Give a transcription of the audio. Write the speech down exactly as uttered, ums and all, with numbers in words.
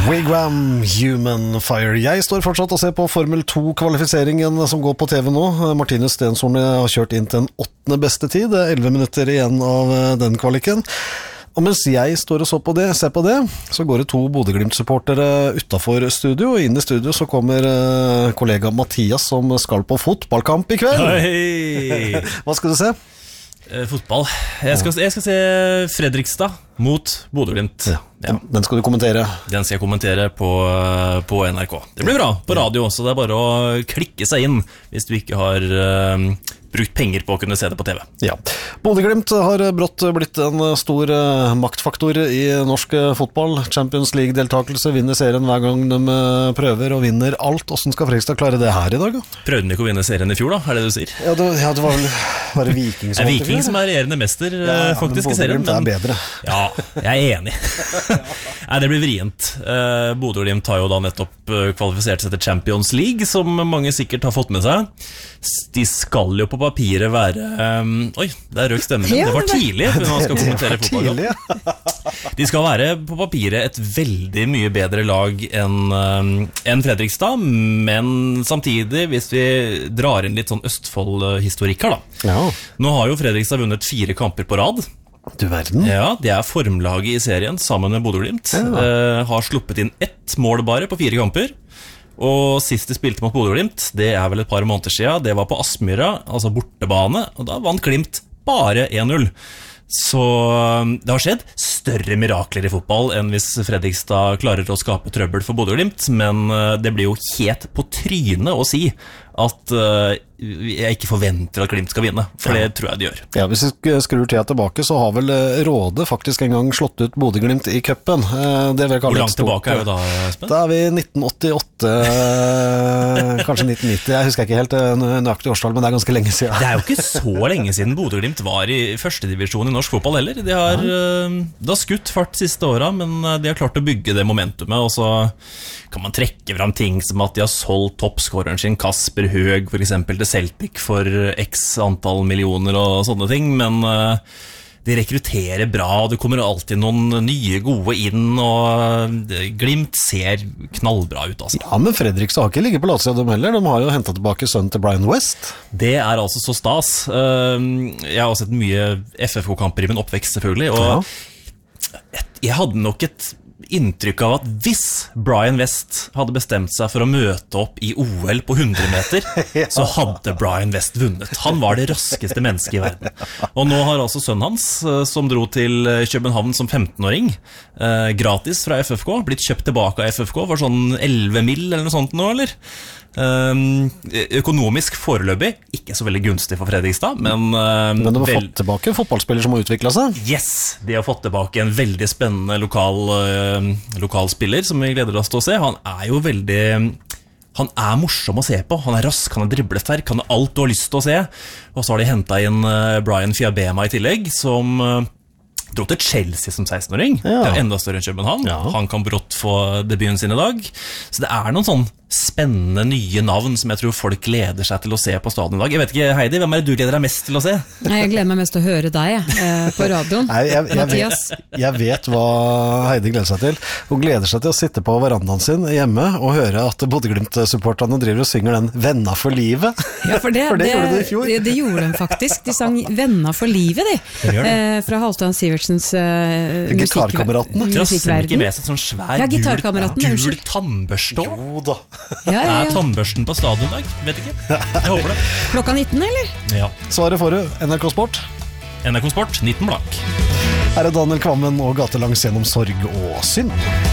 Wigwam, Human Fire. Jeg står fortsatt og ser på Formel to-kvalifiseringen som går på TV nå. Martinus Stenshorn har kjørt inn til en åttende beste tid. Det er elleve minutter igjen av den kvaliken. Og mens jeg står og så på det, ser på det, så går det to Bodø-Glimt-supportere utenfor studio. Inn i studio så kommer kollega Mathias som skal på fotballkamp i kveld. Hei! Hva skal du se? Eh, fotball. Jeg skal, jeg skal se Fredrikstad mot Bodø-Glimt. Ja. Ja. Den skal du kommentere. Den skal jeg kommentere på, på N R K. Det blir bra på radio også. Det er bare å klikke seg inn hvis du ikke har uh, brukt penger på å kunne se det på TV. Ja. Bodø-Glimt har brått blitt en stor uh, maktfaktor i norsk fotball. Champions League-deltakelse, vinner serien hver gang de uh, prøver og vinner alt. Hvordan skal Fredrikstad klare det her i dag? Da? Prøvde de ikke å vinne serien i fjor da? Er det det du sier? Ja, det, ja, det var vel bare Viking som, er Viking som er regjerende mester ja, ja, faktisk i serien. Men Bodø-Glimt er bedre. Ja, jeg er enig. Nei, det blir vrient. uh, Bodø-Glimt har jo da nettopp uh, kvalifisert seg til Champions League, som mange sikkert har fått med seg. De skal jo på papiret være um, Oi, det er røk stemmen. Ja, det var tidlig når man skal kommentere fotball. De skal være på papiret et veldig mye bedre lag enn um, enn Fredrikstad, men samtidig, hvis vi drar inn litt sånn Østfold-historikk her da. Ja. Nå har jo Fredrikstad vunnet fire kamper på rad. Du verden. Ja, det er formlaget i serien sammen med Bodø-Glimt. Ja. eh, Har sluppet inn ett mål bare på fire kamper. Og sist de spilte mot Bodø-Glimt, det er vel et par måneder siden, det var på Aspmyra, altså bortebane, og da vant Glimt bare en null. Så det har skjedd større mirakler i fotball enn hvis Fredrikstad klarer å skape trøbbel for Bodø-Glimt, men det blir jo helt på trynet å si at uh, jeg ikke forventer at Glimt skal vinne, for ja. Det tror jeg de gjør. Ja, hvis vi skrur tida tilbake, så har vel Råde faktisk en gang slått ut Bodø-Glimt i cupen. Det vil Hvor langt tilbake er vi da, Espen? Da er vi nitten åttiåtte, kanskje nitten nitti, jeg husker ikke helt nøyaktig årstall, men det er ganske lenge siden. Det er jo ikke så lenge siden Bodø-Glimt var i første divisjon i norsk fotball heller. De har, ja. de har skutt fart siste åra, men de har klart å bygge det momentumet, og så kan man trekke fram ting som at de har solgt toppskåreren sin Kasper Høeg for eksempel til Celtic for x antall millioner og sånne ting, men uh, de rekrutterer bra, og det kommer alltid noen nye gode inn, og Glimt ser knallbra ut altså. Ja, men Fredrikstad har ikke ligget på latsida dem heller, de har jo hentet tilbake sønnen til Brian West. Det er altså så stas. uh, Jeg har også sett mye F F K-kamper i min oppvekst selvfølgelig, og ja. Jeg hadde nok et inntrykk av at hvis Brian West hadde bestemt seg for å møte opp i O L på hundre meter, ja. Så hadde Brian West vunnet. Han var det raskeste mennesket i verden. Og nå har altså sønnen hans, som dro til København som femtenåring, eh, gratis fra F F K, blitt kjøpt tilbake av F F K for sånn elleve mill eller noe sånt nå, eller? Um, økonomisk foreløpig ikke så veldig gunstig for Fredrikstad, men uh, Men de har vel... fått tilbake en fotballspiller som har utviklet seg. Yes, de har fått tilbake en veldig spennende lokal, uh, lokal spiller som vi gleder oss til å se. Han er jo veldig Han er morsom å se på. Han er rask, han er driblesterk, han er alt du har lyst til å se. Og så har de hentet inn uh, Brian Fiabema i tillegg, som uh, dro til Chelsea som sekstenåring. Ja. Det er enda større enn København. Ja. Han kan brått få debuten sin i dag. Så det er noen sånn spennende nye navn som jeg tror folk gleder seg til å se på stadion i dag. Jeg vet ikke, Heidi, hvem er det du gleder deg mest til å se? Nei, jeg gleder meg mest til å høre deg eh, på radioen. Nei, jeg, jeg, Mathias. Jeg, jeg vet hva Heidi gleder seg til. Hun gleder seg til å sitte på verandaen sin hjemme og høre at Bodø-Glimt-supporterne driver og synger den «Venna for livet». Ja, for det, for det, det gjorde de i fjor. Det, det gjorde de faktisk. De sang «Venna for livet», de. Eh, fra Halvdan Sivertsens eh, Gitarkameratene. Trasser ikke med seg sånn svær ja, gul, gul tannbørste. Jo da. Ja, ja, ja. Er tannbørsten på stadion i dag? Vet ikke. Jeg håper det. Klokka nitten, eller? Ja. Svaret får du, N R K Sport. N R K Sport, nitten blank. Her er Daniel Kvammen og Gatelangs gjennom sorg og synd.